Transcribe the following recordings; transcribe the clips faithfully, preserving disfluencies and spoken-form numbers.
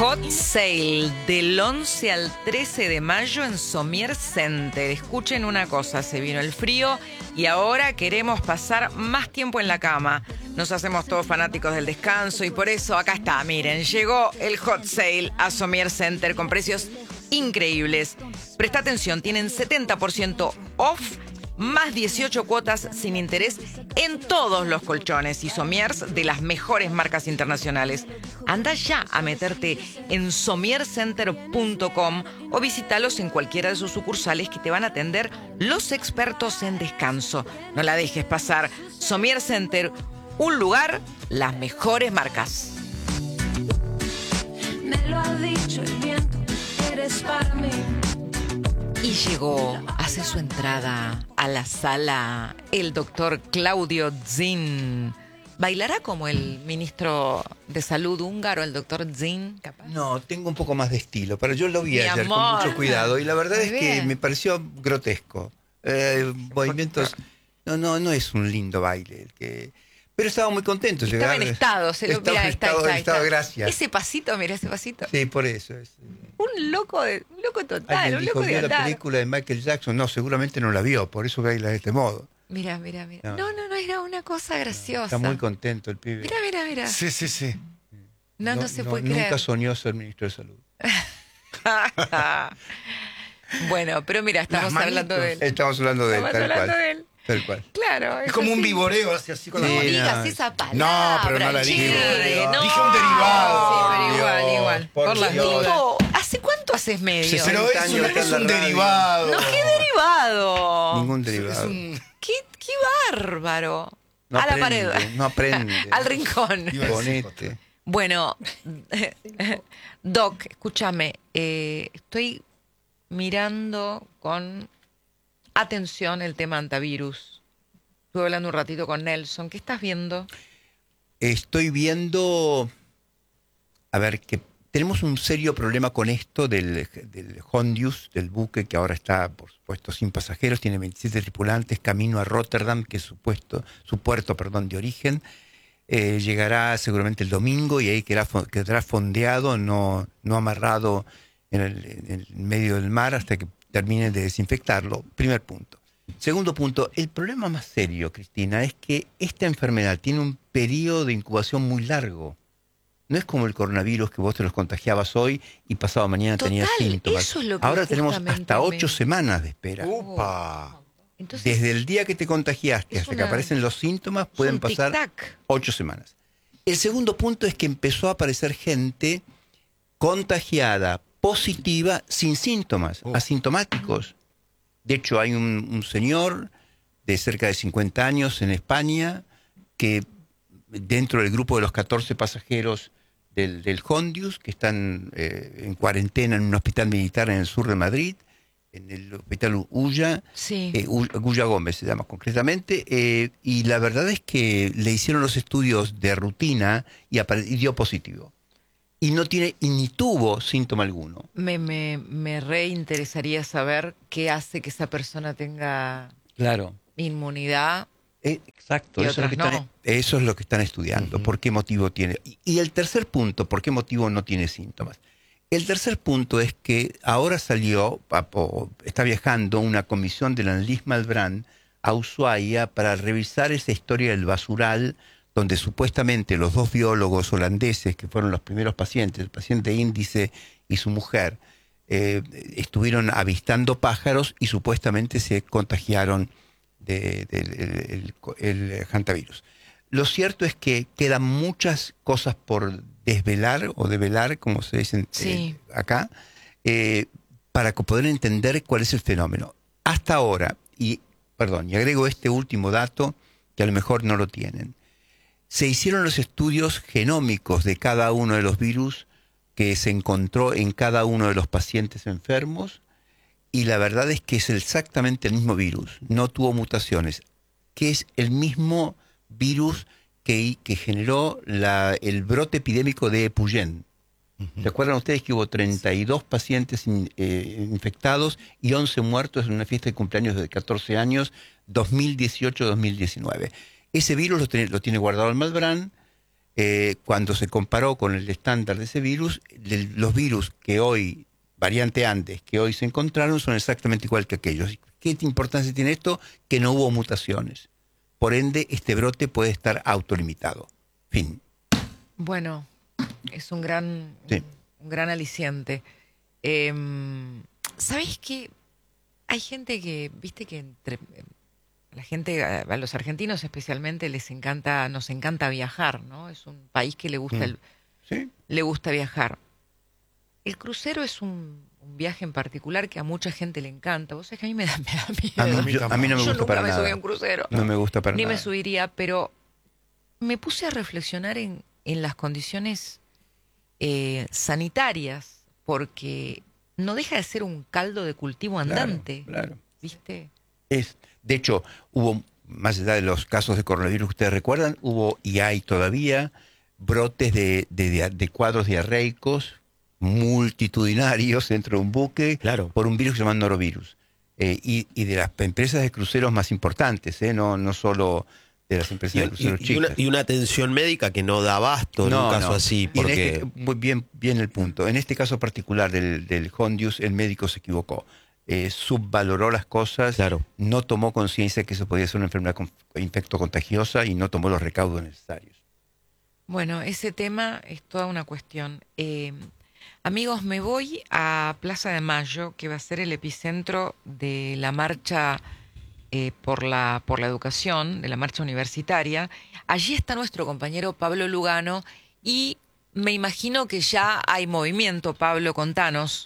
Hot Sale del once al trece de mayo en Somier Center. Escuchen una cosa, se vino el frío y ahora queremos pasar más tiempo en la cama. Nos hacemos todos fanáticos del descanso y por eso acá está, miren, llegó el Hot Sale a Somier Center con precios increíbles. Presta atención, tienen setenta por ciento off, más dieciocho cuotas sin interés en todos los colchones y somiers de las mejores marcas internacionales. Anda ya a meterte en somier center punto com o visítalos en cualquiera de sus sucursales que te van a atender los expertos en descanso. No la dejes pasar. Somier Center, un lugar, las mejores marcas. Me lo ha dicho el viento, eres para mí. Y llegó, hace su entrada a la sala, el doctor Claudio Zin. ¿Bailará como el ministro de Salud húngaro, el doctor Zin? Capaz. No, tengo un poco más de estilo, pero yo lo vi Mi ayer amor. con mucho cuidado y la verdad Muy es bien. que me pareció grotesco. Eh, movimientos... No, no, no es un lindo baile. El que... Pero estaba muy contento. Estaba llegar- en estado, se lo Estaba mira, en está, estado, está, en estado está. de gracia. Ese pasito, mira ese pasito. Sí, por eso. Es. Un loco, de, un loco total, Alguien un dijo, loco de ¿vio la andar. película de Michael Jackson? No, seguramente no la vio, por eso baila de este modo. Mira, mira, mira. No. No, no, no, era una cosa graciosa. Está muy contento el pibe. Mira, mira, mira. Sí, sí, sí. No, no, se puede Nunca creer. soñó ser ministro de Salud. Bueno, pero mira, estamos Las hablando de él. Estamos hablando de él, Estamos tal hablando cual. de él. Tal cual. Claro. Es como un así. viboreo, así, así con No la mano. Sí, digas no. esa palabra. No, pero no la dije. che, no. Dije un derivado. Sí, pero Dios, igual, igual. por Por las Dios. dudas. ¿Hace cuánto haces medio? Sí, pero treinta es años un, está en es la un radio. derivado. No, qué derivado. Ningún Es derivado. un... Qué, qué bárbaro. No a la aprende, pared. no aprende. Al rincón. Iba a decir Ponete. Bueno, Doc, escúchame, eh, estoy mirando con atención el tema antivirus. Estuve hablando un ratito con Nelson. ¿Qué estás viendo? Estoy viendo, a ver, que tenemos un serio problema con esto del, del Hondius, del buque que ahora está, por supuesto, sin pasajeros, tiene veintisiete tripulantes, camino a Rotterdam, que es su, puesto, su puerto perdón, de origen. Eh, llegará seguramente el domingo y ahí quedará, quedará fondeado, no, no amarrado en el, en el medio del mar hasta que termine de desinfectarlo. Primer punto. Segundo punto, el problema más serio, Cristina, es que esta enfermedad tiene un periodo de incubación muy largo. No es como el coronavirus que vos te los contagiabas hoy y pasado mañana tenías Total, síntomas. eso es lo que Ahora tenemos justamente hasta ocho me- semanas de espera. Upa. Entonces, Desde el día que te contagiaste es hasta que una- aparecen los síntomas es pueden un pasar tic-tac. ocho semanas. El segundo punto es que empezó a aparecer gente contagiada, positiva, sin síntomas, Oh. asintomáticos. De hecho, hay un, un señor de cerca de cincuenta años en España que dentro del grupo de los catorce pasajeros del, del Hondius, que están eh, en cuarentena en un hospital militar en el sur de Madrid, en el hospital Ulla, sí. eh, Ulla Gómez se llama concretamente, eh, y la verdad es que le hicieron los estudios de rutina y, apare- y dio positivo. Y no tiene, y ni tuvo síntoma alguno. Me, me, me reinteresaría saber qué hace que esa persona tenga Claro. inmunidad. Eh, exacto, Y eso es, lo que otras están, no. eso es lo que están estudiando, Ujú. por qué motivo tiene. Y, y el tercer punto, por qué motivo no tiene síntomas. El tercer punto es que ahora salió, a- o está viajando una comisión de la Annelies Malbrand a Ushuaia para revisar esa historia del basural, donde supuestamente los dos biólogos holandeses, que fueron los primeros pacientes, el paciente índice y su mujer, eh, estuvieron avistando pájaros y supuestamente se contagiaron del de, el, el, el hantavirus. Lo cierto es que quedan muchas cosas por desvelar o develar, como se dice Sí. eh, acá, eh, para que poder entender cuál es el fenómeno. Hasta ahora, y perdón, y agrego este último dato que a lo mejor no lo tienen. Se hicieron los estudios genómicos de cada uno de los virus que se encontró en cada uno de los pacientes enfermos y la verdad es que es exactamente el mismo virus, no tuvo mutaciones, que es el mismo virus que, que generó la, el brote epidémico de Epuyén. ¿Recuerdan ustedes que hubo treinta y dos pacientes in, eh, infectados y once muertos en una fiesta de cumpleaños de catorce años, dos mil dieciocho dos mil diecinueve? Ese virus lo tiene, lo tiene guardado el Malbrand, eh, cuando se comparó con el estándar de ese virus, de los virus que hoy, variante antes, que hoy se encontraron, son exactamente igual que aquellos. ¿Qué importancia tiene esto? Que no hubo mutaciones. Por ende, este brote puede estar autolimitado. Fin. Bueno, es un gran, Sí. un gran aliciente. Eh, ¿Sabés qué? Hay gente que, viste que entre la gente, a, a los argentinos especialmente, les encanta, nos encanta viajar, ¿no? Es un país que le gusta, Mm. el, ¿Sí? le gusta viajar. El crucero es un, un viaje en particular que a mucha gente le encanta. Vos sabés que a mí me da, me da miedo. A mí, yo- a mí no me Yo gusta nunca para me nada. subí a un crucero. No me gusta para Ni nada. me subiría, pero me puse a reflexionar en, en las condiciones eh, sanitarias, porque no deja de ser un caldo de cultivo andante, Claro, claro. ¿viste? Es, de hecho, hubo, más allá de los casos de coronavirus, ustedes recuerdan, hubo y hay todavía brotes de, de, de- de cuadros diarreicos multitudinarios dentro de un buque Claro. por un virus llamado norovirus. Eh, y, y de las empresas de cruceros más importantes, ¿eh? no, no solo de las empresas Y, de y- cruceros y chicas. una, y una atención médica que no da abasto en un caso así, Y en porque este- muy bien, bien el punto. En este caso particular del, del Hondius, el médico se equivocó. Eh, subvaloró las cosas, Claro. no tomó conciencia que eso podía ser una enfermedad con- infectocontagiosa y no tomó los recaudos necesarios. Bueno, ese tema es toda una cuestión. Eh, amigos, me voy a Plaza de Mayo, que va a ser el epicentro de la marcha eh, por la, por la educación, de la marcha universitaria. Allí está nuestro compañero Pablo Lugano y me imagino que ya hay movimiento. Pablo, contanos.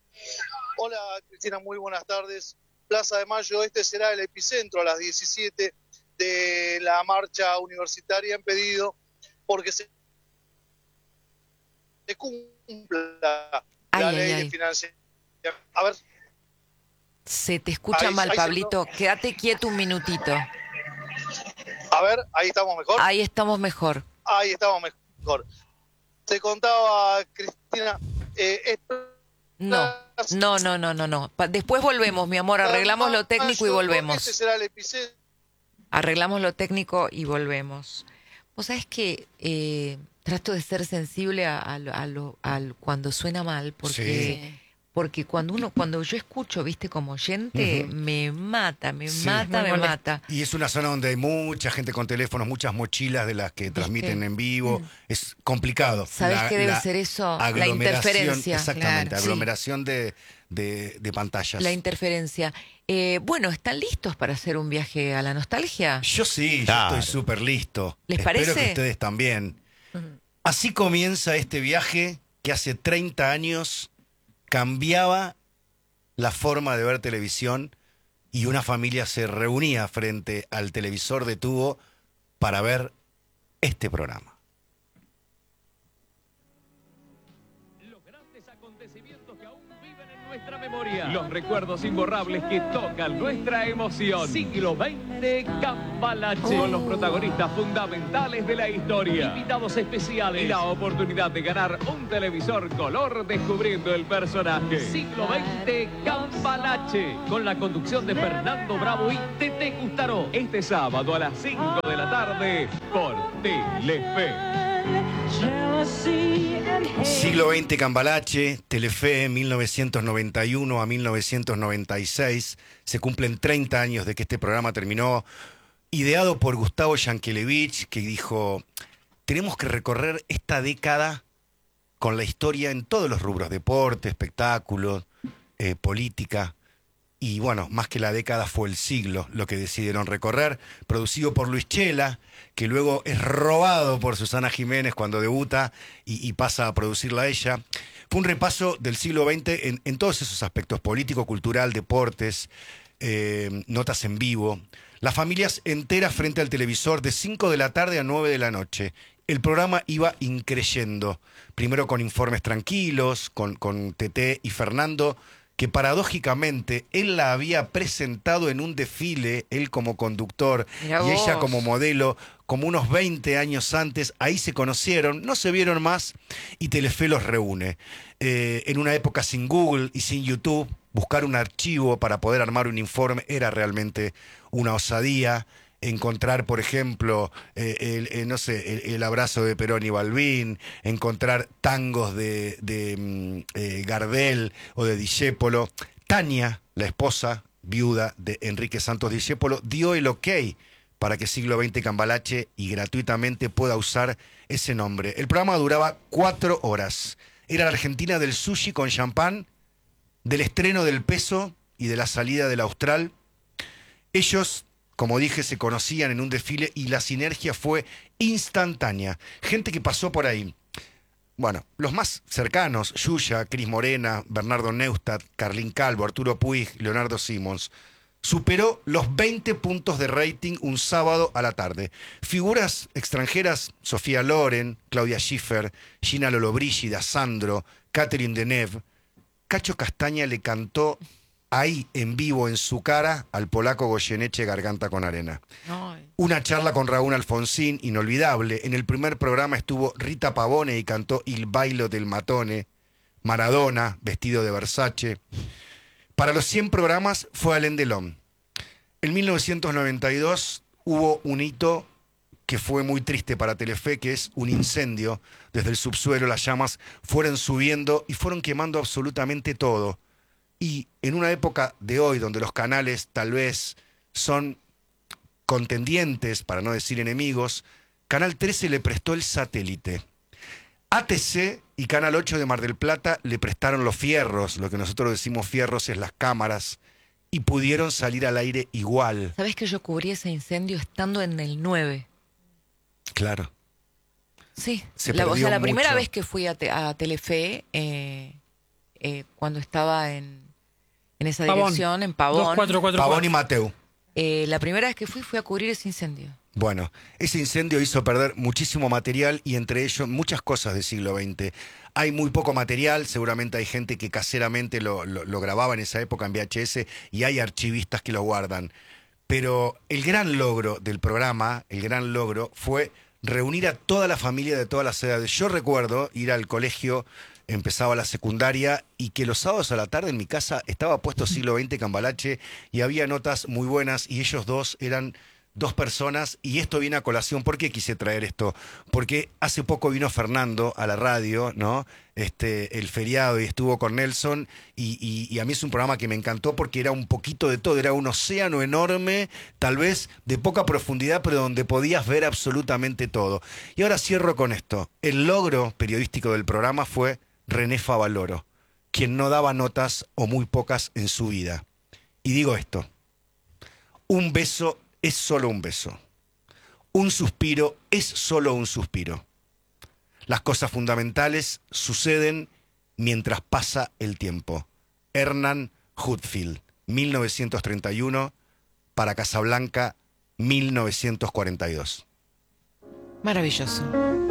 Hola Cristina, muy buenas tardes. Plaza de Mayo, este será el epicentro a las diecisiete de la marcha universitaria en pedido porque se se cumpla Ay, la ay, ley ay. de financiamiento. A ver, Se te escucha Ahí- mal, ahí se- Pablito. Quédate quieto un minutito. a ver, ahí estamos mejor. Ahí estamos mejor. Ahí estamos mejor. Se contaba, Cristina, eh, esto- No, no, no, no, no, no. Pa- Después volvemos, mi amor. Arreglamos lo técnico y Este volvemos. será el epicentro. Arreglamos lo técnico y volvemos. Vos sabés que eh, trato de ser sensible a, a lo- a lo- al cuando suena mal, porque, porque cuando uno, cuando yo escucho, viste, como oyente, Ujú. me mata, me Sí. mata, Muy me molesto. mata. Y es una zona donde hay mucha gente con teléfonos, muchas mochilas de las que transmiten en vivo. Es complicado. ¿Sabés La- qué debe la ser eso? La aglomeración, interferencia. Exactamente, Claro. aglomeración de, de, de pantallas. La interferencia. Eh, bueno, ¿están listos para hacer un viaje a la nostalgia? Yo sí, Claro. yo estoy súper listo. ¿Les Espero parece? que ustedes también. Así comienza este viaje que hace treinta años cambiaba la forma de ver televisión y una familia se reunía frente al televisor de tubo para ver este programa. Los grandes acontecimientos que aún viven en nuestra memoria. Los recuerdos imborrables que tocan nuestra emoción. Siglo veinte Cambalache. Con los protagonistas fundamentales de la historia. Invitados especiales. Y la oportunidad de ganar un televisor color descubriendo el personaje. Siglo veinte Cambalache. Con la conducción de Fernando Bravo y Tete Custaró. Este sábado a las cinco de la tarde por Telefe. Siglo veinte Cambalache, Telefe, mil novecientos noventa y uno a mil novecientos noventa y seis. Se cumplen treinta años de que este programa terminó, ideado por Gustavo Yankelevich, que dijo, tenemos que recorrer esta década con la historia en todos los rubros, deporte, espectáculos, eh, política. Y bueno, más que la década fue el siglo lo que decidieron recorrer, producido por Luis Chela, que luego es robado por Susana Jiménez cuando debuta y, y pasa a producirla ella. Fue un repaso del siglo veinte en, en todos esos aspectos, político, cultural, deportes, eh, notas en vivo. Las familias enteras frente al televisor de cinco de la tarde a nueve de la noche. El programa iba increyendo, primero con informes tranquilos, con, con Tete y Fernando, que paradójicamente él la había presentado en un desfile, él como conductor Mirá y ella vos. como modelo, como unos veinte años antes. Ahí se conocieron, no se vieron más y Telefe los reúne. Eh, en una época sin Google y sin YouTube, buscar un archivo para poder armar un informe era realmente una osadía. encontrar, por ejemplo, eh, el, eh, no sé, el, el abrazo de Perón y Balbín, encontrar tangos de, de mm, eh, Gardel o de Discépolo. Tania, la esposa viuda de Enrique Santos Discépolo, dio el ok para que Siglo veinte Cambalache y gratuitamente pueda usar ese nombre. El programa duraba cuatro horas. Era la Argentina del sushi con champán, del estreno del Peso y de la salida del Austral. Ellos, como dije, se conocían en un desfile y la sinergia fue instantánea. Gente que pasó por ahí. Bueno, los más cercanos, Yuya, Cris Morena, Bernardo Neustadt, Carlín Calvo, Arturo Puig, Leonardo Simons. Superó los veinte puntos de rating un sábado a la tarde. Figuras extranjeras, Sofía Loren, Claudia Schiffer, Gina Lollobrigida, Sandro, Catherine Deneuve. Cacho Castaña le cantó ahí en vivo en su cara al polaco Goyeneche Garganta con Arena. Ay. Una charla con Raúl Alfonsín, inolvidable. En el primer programa estuvo Rita Pavone y cantó Il Bailo del Matone. Maradona, vestido de Versace. Para los cien programas fue Alain Delon. En mil novecientos noventa y dos hubo un hito que fue muy triste para Telefe, que es un incendio. Desde el subsuelo las llamas fueron subiendo y fueron quemando absolutamente todo. Y en una época de hoy, donde los canales tal vez son contendientes, para no decir enemigos, Canal trece le prestó el satélite. A T C y Canal ocho de Mar del Plata le prestaron los fierros, lo que nosotros decimos fierros es las cámaras, y pudieron salir al aire igual. ¿Sabés que yo cubrí ese incendio estando en el nueve? Claro. Sí, Se la, o perdió sea, la primera mucho. vez que fui a, te- a Telefe, eh, eh, cuando estaba en, en esa Pavón. dirección, en Pavón, dos cuatro cuatro Pavón cuatro. y Mateu. eh, la primera vez que fui fui a cubrir ese incendio. Bueno, ese incendio hizo perder muchísimo material y entre ellos muchas cosas del siglo veinte. Hay muy poco material, seguramente hay gente que caseramente lo, lo, lo grababa en esa época en V H S y hay archivistas que lo guardan. Pero el gran logro del programa, el gran logro fue reunir a toda la familia de todas las edades. Yo recuerdo ir al colegio, empezaba la secundaria y que los sábados a la tarde en mi casa estaba puesto Siglo veinte Cambalache y había notas muy buenas y ellos dos eran dos personas y esto viene a colación. ¿Por qué quise traer esto? Porque hace poco vino Fernando a la radio, ¿no? Este, el feriado y estuvo con Nelson y, y, y a mí es un programa que me encantó porque era un poquito de todo, era un océano enorme, tal vez de poca profundidad, pero donde podías ver absolutamente todo. Y ahora cierro con esto. El logro periodístico del programa fue René Favaloro, quien no daba notas o muy pocas en su vida. Y digo esto, un beso es solo un beso. Un suspiro es solo un suspiro. Las cosas fundamentales suceden mientras pasa el tiempo. Hernán Hudfield, mil novecientos treinta y uno, para Casablanca, mil novecientos cuarenta y dos. Maravilloso.